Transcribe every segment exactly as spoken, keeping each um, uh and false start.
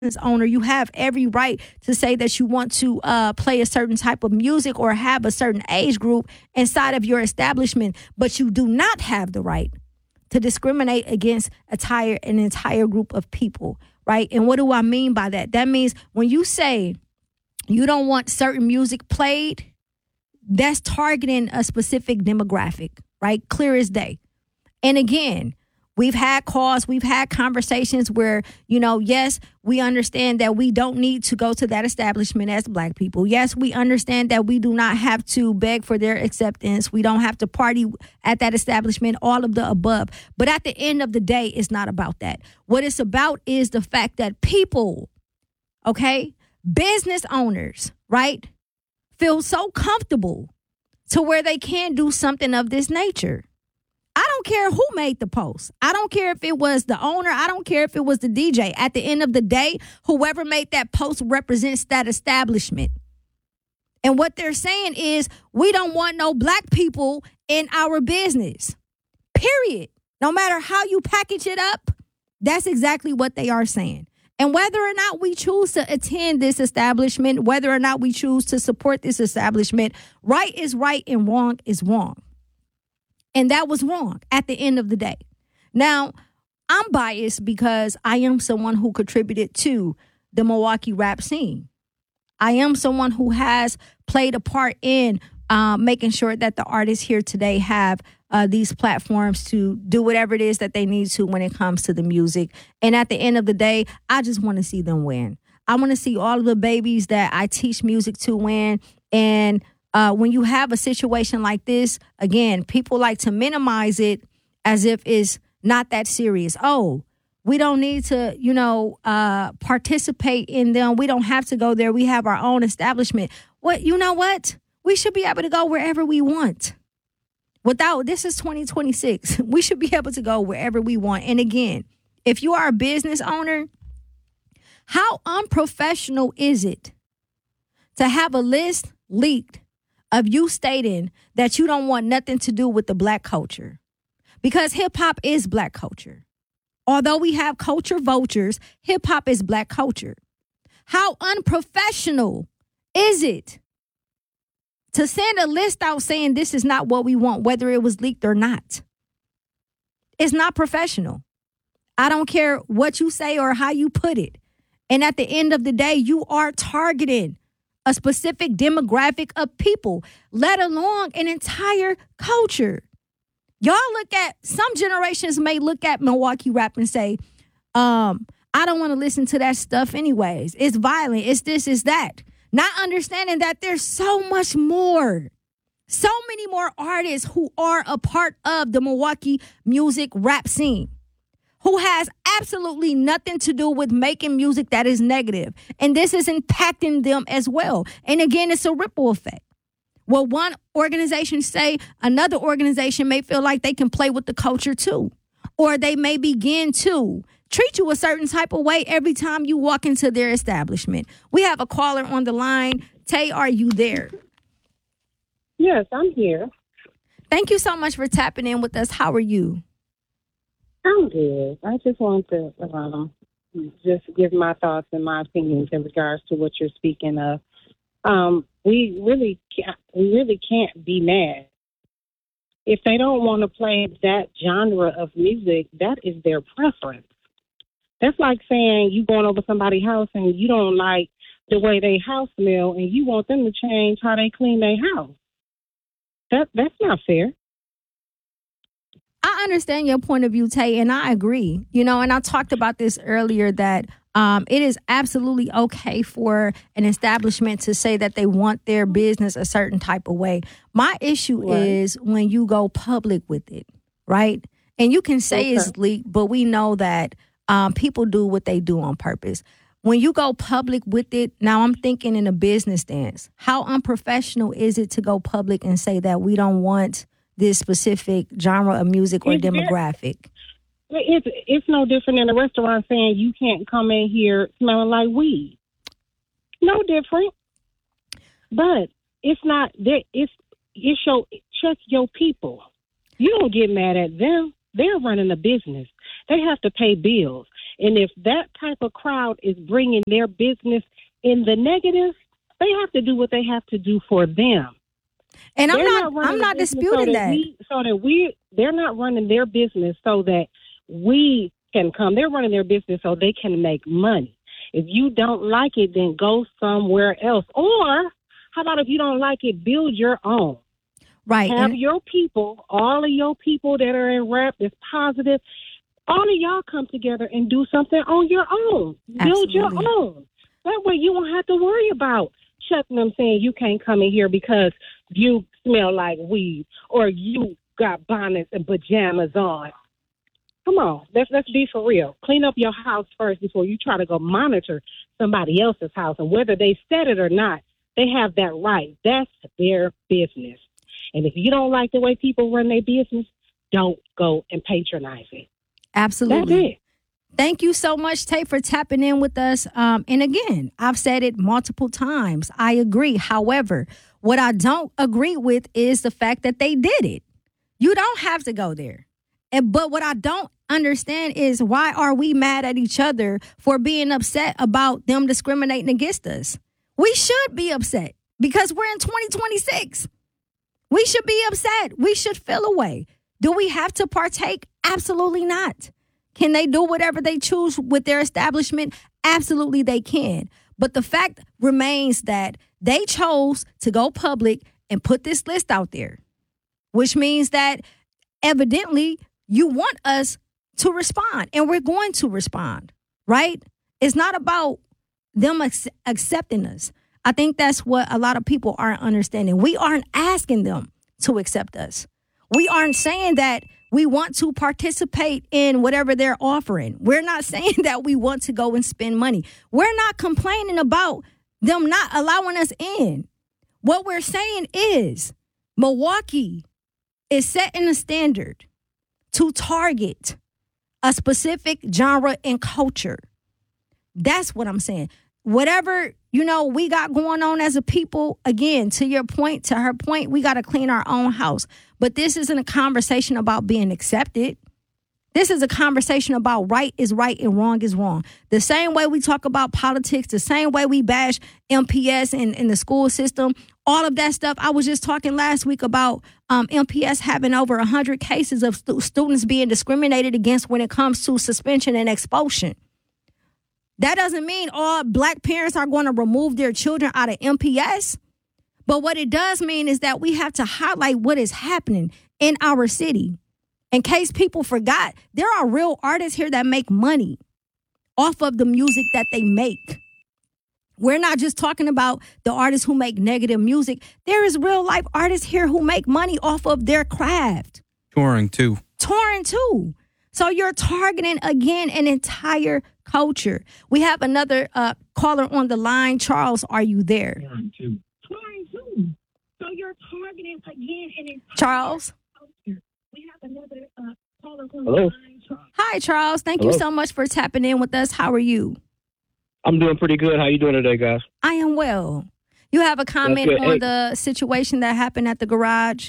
owner, you have every right to say that you want to uh, play a certain type of music or have a certain age group inside of your establishment, but you do not have the right to discriminate against entire, an entire group of people, right? And what do I mean by that? That means when you say you don't want certain music played, that's targeting a specific demographic, right? Clear as day. And again, we've had calls, we've had conversations where, you know, yes, we understand that we don't need to go to that establishment as Black people. Yes, we understand that we do not have to beg for their acceptance. We don't have to party at that establishment, all of the above. But at the end of the day, it's not about that. What it's about is the fact that people, okay, business owners, right, feel so comfortable to where they can do something of this nature. I don't care who made the post. I don't care if it was the owner. I don't care if it was the D J. At the end of the day, whoever made that post represents that establishment. And what they're saying is, we don't want no Black people in our business, period. No matter how you package it up, that's exactly what they are saying. And whether or not we choose to attend this establishment, whether or not we choose to support this establishment, right is right and wrong is wrong. And that was wrong at the end of the day. Now, I'm biased because I am someone who contributed to the Milwaukee rap scene. I am someone who has played a part in uh, making sure that the artists here today have uh, these platforms to do whatever it is that they need to when it comes to the music. And at the end of the day, I just want to see them win. I want to see all of the babies that I teach music to win. And Uh, when you have a situation like this, again, people like to minimize it as if it's not that serious. Oh, we don't need to, you know, uh, participate in them. We don't have to go there. We have our own establishment. What, you know what? We should be able to go wherever we want. Without, this is twenty twenty-six. We should be able to go wherever we want. And again, if you are a business owner, how unprofessional is it to have a list leaked of you stating that you don't want nothing to do with the Black culture? Because hip-hop is Black culture. Although we have culture vultures, hip-hop is Black culture. How unprofessional is it to send a list out saying this is not what we want, whether it was leaked or not? It's not professional. I don't care what you say or how you put it. And at the end of the day, you are targeting a specific demographic of people, let alone an entire culture. Y'all look at, some generations may look at Milwaukee rap and say, um, I don't want to listen to that stuff anyways. It's violent. It's this, it's that. Not understanding that there's so much more. So many more artists who are a part of the Milwaukee music rap scene, who has absolutely nothing to do with making music that is negative. And this is impacting them as well. And again, it's a ripple effect. Well, one organization say, another organization may feel like they can play with the culture too. Or they may begin to treat you a certain type of way every time you walk into their establishment. We have a caller on the line. Tay, are you there? Yes, I'm here. Thank you so much for tapping in with us. How are you? I'm good. I just want to um, just give my thoughts and my opinions in regards to what you're speaking of. Um, we really can't, we really can't be mad. If they don't want to play that genre of music, that is their preference. That's like saying you going over somebody's house and you don't like the way they house smell and you want them to change how they clean their house. That that's not fair. I understand your point of view, Tay, and I agree. You know, and I talked about this earlier that um, it is absolutely okay for an establishment to say that they want their business a certain type of way. My issue right. is when you go public with it, right? And you can say okay. it's leaked, but we know that um, people do what they do on purpose. When you go public with it, now I'm thinking in a business stance, how unprofessional is it to go public and say that we don't want this specific genre of music or it's demographic? It's, it's no different than a restaurant saying you can't come in here smelling like weed. No different. But it's not, it's, it's your, check your people. You don't get mad at them. They're running a business. They have to pay bills. And if that type of crowd is bringing their business in the negative, they have to do what they have to do for them. And I'm they're not, not I'm not disputing so that, that. We, so that we, they're not running their business so that we can come. They're running their business so they can make money. If you don't like it, then go somewhere else. Or how about if you don't like it, build your own. Right. Have and- your people, all of your people that are in rap that's positive, all of y'all come together and do something on your own. Absolutely. Build your own. That way you won't have to worry about shutting them saying you can't come in here because you smell like weed or you got bonnets and pajamas on. Come on, let's let's be for real. Clean up your house first before you try to go monitor somebody else's house. And whether they said it or not, they have that right. That's their business. And if you don't like the way people run their business, don't go and patronize it. Absolutely. That's it. Thank you so much, Tay, for tapping in with us. Um, and again, I've said it multiple times. I agree. However, what I don't agree with is the fact that they did it. You don't have to go there. And but what I don't understand is why are we mad at each other for being upset about them discriminating against us? We should be upset because we're in twenty twenty-six. We should be upset. We should feel a way. Do we have to partake? Absolutely not. Can they do whatever they choose with their establishment? Absolutely they can. But the fact remains that they chose to go public and put this list out there, which means that evidently you want us to respond, and we're going to respond, right? It's not about them ac- accepting us. I think that's what a lot of people aren't understanding. We aren't asking them to accept us. We aren't saying that we want to participate in whatever they're offering. We're not saying that we want to go and spend money. We're not complaining about them not allowing us in. What we're saying is Milwaukee is setting a standard to target a specific genre and culture. That's what I'm saying. Whatever, you know, we got going on as a people, again, to your point, to her point, we got to clean our own house. But this isn't a conversation about being accepted. This is a conversation about right is right and wrong is wrong. The same way we talk about politics, the same way we bash M P S and, and the school system, all of that stuff. I was just talking last week about um, M P S having over one hundred cases of stu- students being discriminated against when it comes to suspension and expulsion. That doesn't mean all black parents are going to remove their children out of M P S. But what it does mean is that we have to highlight what is happening in our city. In case people forgot, there are real artists here that make money off of the music that they make. We're not just talking about the artists who make negative music. There is real life artists here who make money off of their craft. Touring too. Touring too. So you're targeting, again, an entire culture. We have another uh, caller on the line. Charles, are you there? Touring too. Touring too. So you're targeting, again, an entire Charles? culture. We have another uh, caller on Hello. the line. Charles. Hi, Charles. Thank Hello. you so much for tapping in with us. How are you? I'm doing pretty good. How you doing today, guys? I am well. You have a comment good. on Hey. the situation that happened at the garage?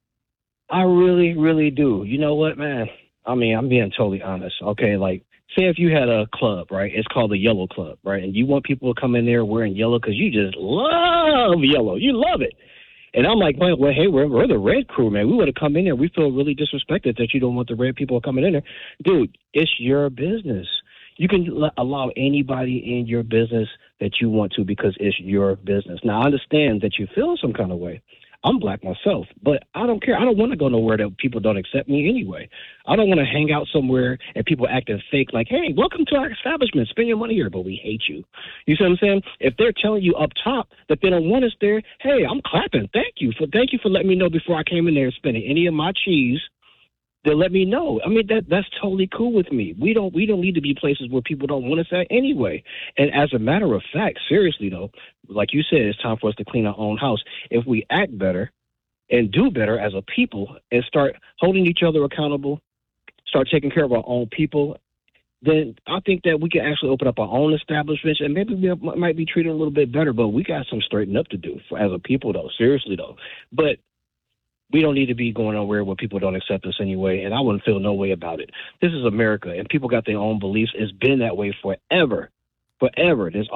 I really, really do. You know what, man? I mean, I'm being totally honest. Okay, like, say if you had a club, right? It's called the Yellow Club, right? And you want people to come in there wearing yellow because you just love yellow. You love it. And I'm like, well, hey, we're, we're the red crew, man. We would have come in there. We feel really disrespected that you don't want the red people coming in there. Dude, it's your business. You can l- allow anybody in your business that you want to because it's your business. Now, I understand that you feel some kind of way. I'm black myself, but I don't care. I don't want to go nowhere that people don't accept me anyway. I don't want to hang out somewhere and people acting fake like, hey, welcome to our establishment. Spend your money here, but we hate you. You see what I'm saying? If they're telling you up top that they don't want us there, hey, I'm clapping. Thank you for thank you for letting me know before I came in there and spending any of my cheese. They let me know. I mean, that that's totally cool with me. We don't we don't need to be places where people don't want us at anyway. And as a matter of fact, seriously though, like you said, it's time for us to clean our own house. If we act better and do better as a people and start holding each other accountable, start taking care of our own people, then I think that we can actually open up our own establishments and maybe we might be treated a little bit better. But we got some straightening up to do for, as a people, though. Seriously though, but. We don't need to be going nowhere where people don't accept us anyway, and I wouldn't feel no way about it. This is America, and people got their own beliefs. It's been that way forever, forever. There's